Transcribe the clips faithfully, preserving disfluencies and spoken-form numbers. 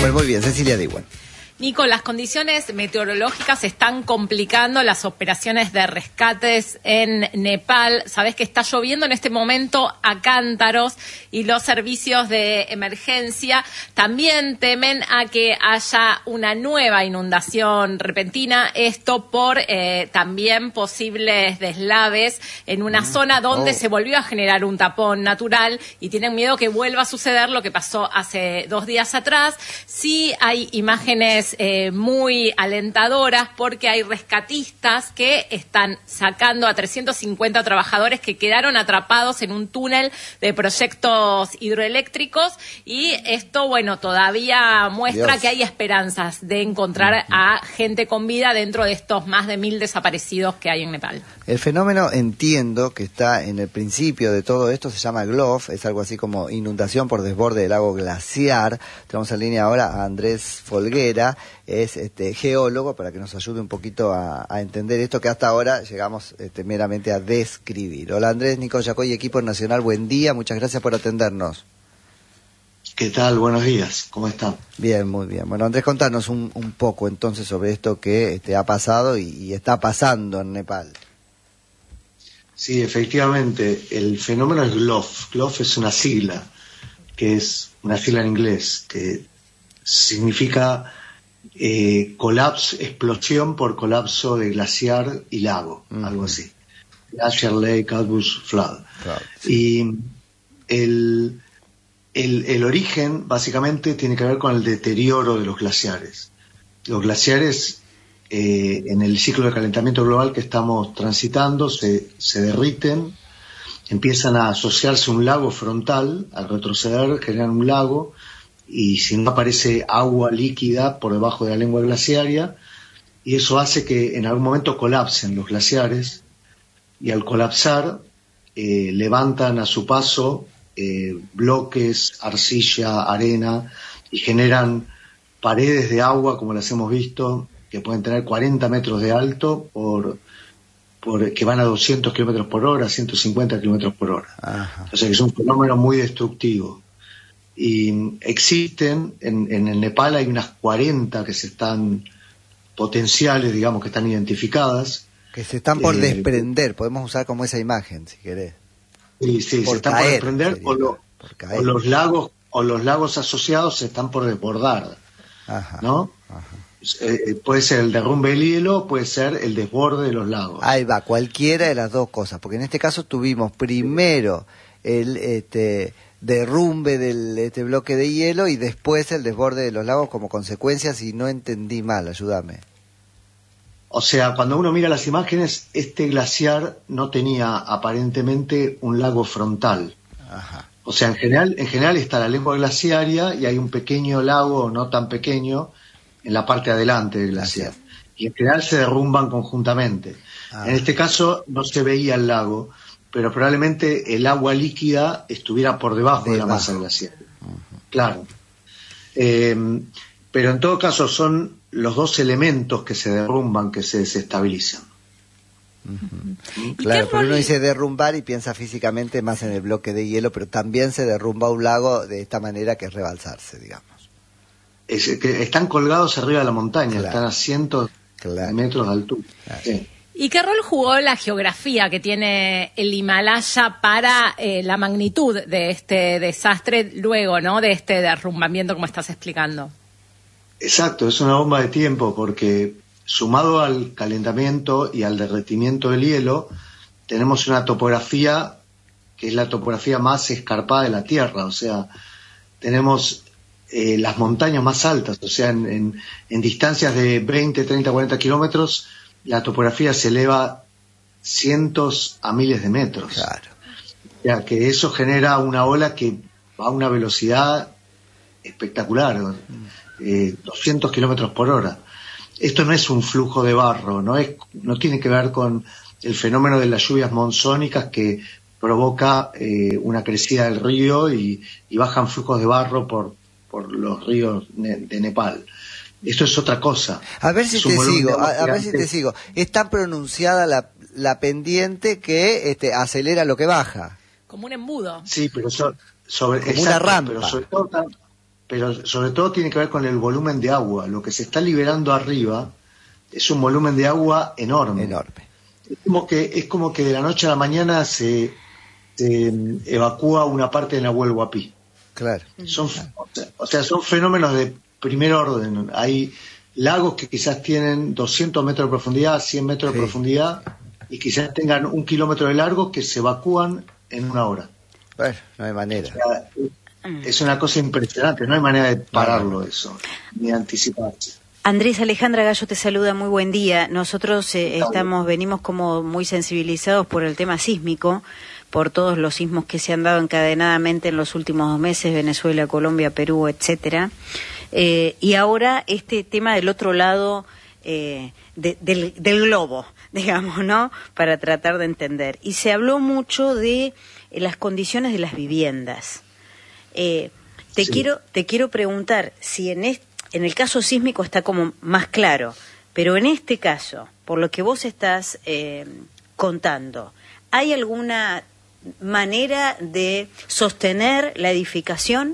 Pues muy bien, Cecilia Diwan. Nico, las condiciones meteorológicas están complicando las operaciones de rescates en Nepal. Sabés que está lloviendo en este momento a cántaros y los servicios de emergencia también temen a que haya una nueva inundación repentina. Esto por eh, también posibles deslaves en una zona donde oh. se volvió a generar un tapón natural y tienen miedo que vuelva a suceder lo que pasó hace dos días atrás. Sí hay imágenes Eh, muy alentadoras porque hay rescatistas que están sacando a trescientos cincuenta trabajadores que quedaron atrapados en un túnel de proyectos hidroeléctricos y esto, bueno, todavía muestra Dios. que hay esperanzas de encontrar a gente con vida dentro de estos más de mil desaparecidos que hay en Nepal. El fenómeno, entiendo que está en el principio de todo esto, se llama G L O F, es algo así como inundación por desborde del lago glaciar. Tenemos en línea ahora a Andrés Folguera, es este geólogo, para que nos ayude un poquito a, a entender esto que hasta ahora llegamos este, meramente a describir. Hola Andrés, Nico Yacoy, equipo nacional, buen día, muchas gracias por atendernos. ¿Qué tal? Buenos días, ¿cómo están? Bien, muy bien. Bueno, Andrés, contanos un, un poco entonces sobre esto que este, ha pasado y, y está pasando en Nepal. Sí, efectivamente, el fenómeno es G L O F. G L O F es una sigla, que es una sigla en inglés, que significa eh, colapso, explosión por colapso de glaciar y lago, uh-huh. algo así. Glacier, Lake, Outburst, Flood. Claro. Y el, el, el origen, básicamente, tiene que ver con el deterioro de los glaciares. Los glaciares... Eh, en el ciclo de calentamiento global que estamos transitando se, se derriten, empiezan a asociarse un lago frontal, al retroceder generan un lago y si no aparece agua líquida por debajo de la lengua glaciaria y eso hace que en algún momento colapsen los glaciares y al colapsar eh, levantan a su paso eh, bloques, arcilla, arena y generan paredes de agua como las hemos visto que pueden tener cuarenta metros de alto, por, por que van a doscientos kilómetros por hora, ciento cincuenta kilómetros por hora. Ajá. O sea que es un fenómeno muy destructivo. Y existen, en, en el Nepal hay unas cuarenta que se están, potenciales, digamos, que están identificadas. Que se están por eh, desprender, podemos usar como esa imagen, si querés. Sí, sí, por se están caer, por desprender, o, lo, por caer. o los lagos, o los lagos asociados se están por desbordar. Ajá. ¿No? Ajá. Eh, puede ser el derrumbe del hielo, puede ser el desborde de los lagos. Ahí va, cualquiera de las dos cosas, porque en este caso tuvimos primero el este derrumbe del este bloque de hielo y después el desborde de los lagos como consecuencia, si no entendí mal, ayúdame. O sea, cuando uno mira las imágenes, este glaciar no tenía aparentemente un lago frontal. Ajá. O sea, en general, en general está la lengua glaciaria y hay un pequeño lago, no tan pequeño, en la parte adelante del glaciar. Y en general se derrumban conjuntamente. Ah. En este caso no se veía el lago, pero probablemente el agua líquida estuviera por debajo de, de la masa glaciar. Uh-huh. Claro. Eh, pero en todo caso son los dos elementos que se derrumban, que se desestabilizan. Uh-huh. Claro, pero uno dice derrumbar y piensa físicamente más en el bloque de hielo, pero también se derrumba un lago de esta manera que es rebalsarse, digamos. Es que están colgados arriba de la montaña, claro. Están a cientos claro. de metros de altura. Claro. Sí. ¿Y qué rol jugó la geografía que tiene el Himalaya para eh, la magnitud de este desastre luego, ¿no? De este derrumbamiento, como estás explicando? Exacto, es una bomba de tiempo porque sumado al calentamiento y al derretimiento del hielo, tenemos una topografía que es la topografía más escarpada de la Tierra, o sea, tenemos eh, las montañas más altas, o sea, en, en, en distancias de veinte, treinta, cuarenta kilómetros, la topografía se eleva cientos a miles de metros. Claro. O sea, que eso genera una ola que va a una velocidad espectacular, eh, doscientos kilómetros por hora. Esto no es un flujo de barro, no es, no tiene que ver con el fenómeno de las lluvias monzónicas que provoca eh, una crecida del río y, y bajan flujos de barro por, por los ríos ne- de Nepal. Esto es otra cosa. A ver si te sigo, a, a ver si te sigo. Es tan pronunciada la, la pendiente que este, acelera lo que baja. Como un embudo. Sí, pero so, sobre como exacto, una rampa. Pero sobre todo tan, pero sobre todo tiene que ver con el volumen de agua. Lo que se está liberando arriba es un volumen de agua enorme. Enorme. Es como que, es como que de la noche a la mañana se, se evacúa una parte de Nahuel Huapi. Claro. Son, o sea, son fenómenos de primer orden. Hay lagos que quizás tienen doscientos metros de profundidad, cien metros sí. de profundidad, y quizás tengan un kilómetro de largo que se evacúan en una hora. Bueno, no hay manera. O sea, es una cosa impresionante, no hay manera de pararlo eso, ni anticiparse. Andrés, Alejandra Gallo te saluda, muy buen día. Nosotros eh, estamos, venimos como muy sensibilizados por el tema sísmico, por todos los sismos que se han dado encadenadamente en los últimos dos meses, Venezuela, Colombia, Perú, etcétera. Eh, y ahora este tema del otro lado eh, de, del, del globo, digamos, ¿no? Para tratar de entender. Y se habló mucho de eh, las condiciones de las viviendas. Eh, te sí. quiero, te quiero preguntar si en este En el caso sísmico está como más claro, pero en este caso, por lo que vos estás eh, contando, ¿hay alguna manera de sostener la edificación?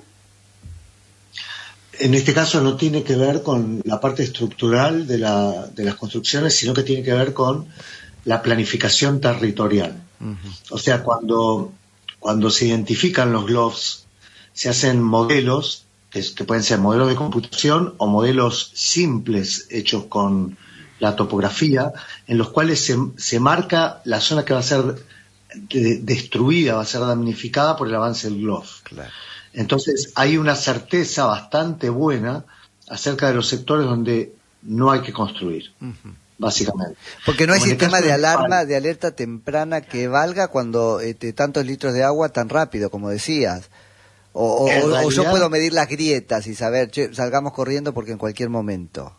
En este caso no tiene que ver con la parte estructural de, la, de las construcciones, sino que tiene que ver con la planificación territorial. Uh-huh. O sea, cuando, cuando se identifican los globs, se hacen modelos, que, que pueden ser modelos de computación o modelos simples hechos con la topografía, en los cuales se, se marca la zona que va a ser de, destruida, va a ser damnificada por el avance del globo. Claro. Entonces hay una certeza bastante buena acerca de los sectores donde no hay que construir, uh-huh. básicamente. Porque no hay Como sistema de de alarma, de alerta temprana que valga cuando este, tantos litros de agua tan rápido, como decías. O, o, realidad, o yo puedo medir las grietas y saber, che, salgamos corriendo porque en cualquier momento.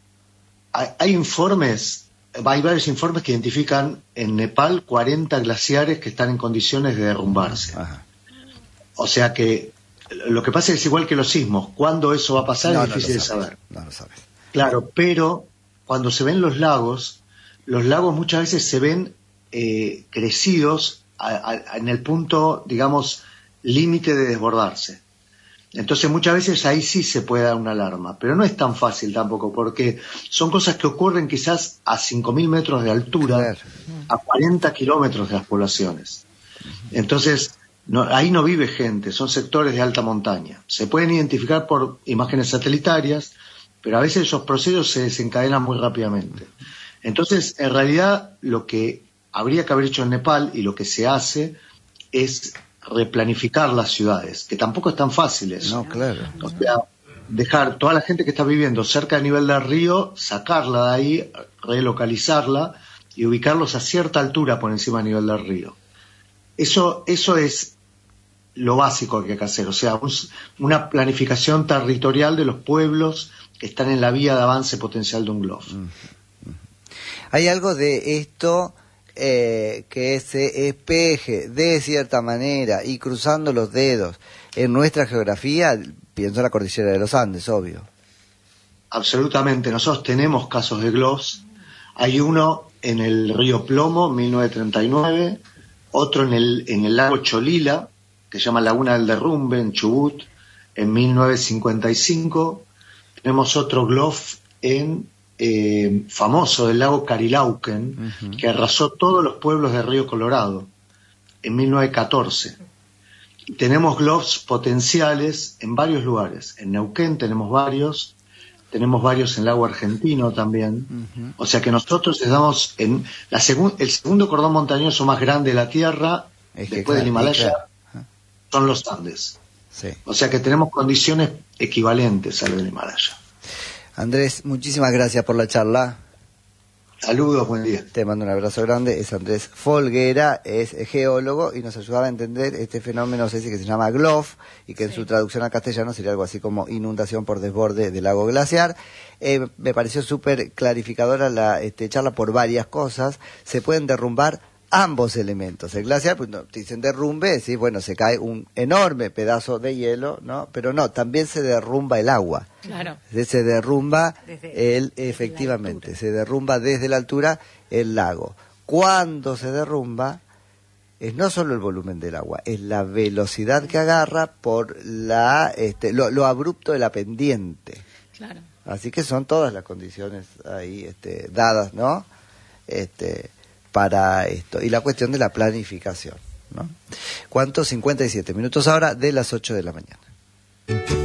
Hay, hay informes, hay varios informes que identifican en Nepal cuarenta glaciares que están en condiciones de derrumbarse. Ajá. O sea que lo que pasa es igual que los sismos. ¿Cuándo eso va a pasar? No, es difícil no de saber. No lo sabes. Claro, pero cuando se ven los lagos, los lagos muchas veces se ven eh, crecidos a, a, en el punto, digamos, límite de desbordarse. Entonces muchas veces ahí sí se puede dar una alarma, pero no es tan fácil tampoco, porque son cosas que ocurren quizás a cinco mil metros de altura, claro. a cuarenta kilómetros de las poblaciones. Entonces no, ahí no vive gente, son sectores de alta montaña. Se pueden identificar por imágenes satelitarias, pero a veces esos procesos se desencadenan muy rápidamente. Entonces, en realidad, lo que habría que haber hecho en Nepal y lo que se hace es replanificar las ciudades, que tampoco es tan fácil eso. No, claro. O sea, dejar toda la gente que está viviendo cerca del nivel del río, sacarla de ahí, relocalizarla y ubicarlos a cierta altura por encima del nivel del río. Eso, eso es lo básico que hay que hacer, o sea, un, una planificación territorial de los pueblos que están en la vía de avance potencial de un globo. ¿Hay algo de esto eh, que se espeje de cierta manera y cruzando los dedos en nuestra geografía? Pienso en la cordillera de los Andes, obvio. Absolutamente, nosotros tenemos casos de globos. Hay uno en el río Plomo, mil novecientos treinta y nueve, otro en el, en el lago Cholila, que se llama Laguna del Derrumbe, en Chubut, en mil novecientos cincuenta y cinco. Tenemos otro globo en eh, famoso del lago Carilauquen, uh-huh. que arrasó todos los pueblos de Río Colorado, en mil novecientos catorce. Y tenemos globos potenciales en varios lugares. En Neuquén tenemos varios, tenemos varios en el lago Argentino también. Uh-huh. O sea que nosotros estamos en la segun, el segundo cordón montañoso más grande de la Tierra, es después claro, del Himalaya, claro. son los Andes. Sí. O sea que tenemos condiciones equivalentes a lo del Himalaya. Andrés, muchísimas gracias por la charla. Saludos, buen día. Te mando un abrazo grande. Es Andrés Folguera, es geólogo y nos ayudaba a entender este fenómeno, sé si que se llama globo y que sí. en su traducción al castellano sería algo así como inundación por desborde del lago glaciar. Eh, me pareció súper clarificadora la este, charla por varias cosas. Se pueden derrumbar ambos elementos. El glaciar, pues no, dicen derrumbe, sí, bueno, se cae un enorme pedazo de hielo, ¿no? Pero no, también se derrumba el agua. Claro. Se derrumba desde, el, efectivamente, se derrumba desde la altura el lago. Cuando se derrumba, es no solo el volumen del agua, es la velocidad que agarra por la este, lo, lo abrupto de la pendiente. Claro. Así que son todas las condiciones ahí este, dadas, ¿no? Este, para esto. Y la cuestión de la planificación, ¿no? ¿Cuánto? cincuenta y siete minutos ahora de las ocho de la mañana.